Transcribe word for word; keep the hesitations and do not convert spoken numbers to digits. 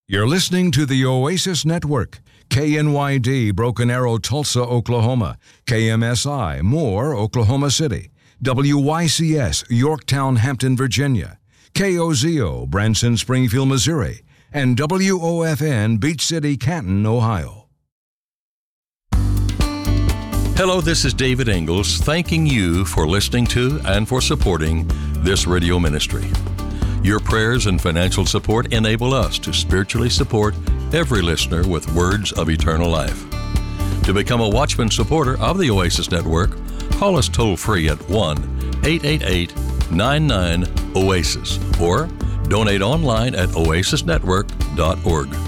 You're listening to the Oasis Network. K N Y D, Broken Arrow, Tulsa, Oklahoma. K M S I, Moore, Oklahoma City. W Y C S, Yorktown, Hampton, Virginia. K O Z O, Branson, Springfield, Missouri. And W O F N, Beach City, Canton, Ohio. Hello, this is David Ingalls, thanking you for listening to and for supporting this radio ministry. Your prayers and financial support enable us to spiritually support every listener with words of eternal life. To become a Watchman supporter of the Oasis Network, call us toll-free at one eight eight eight, nine nine, O A S I S or donate online at oasis network dot org.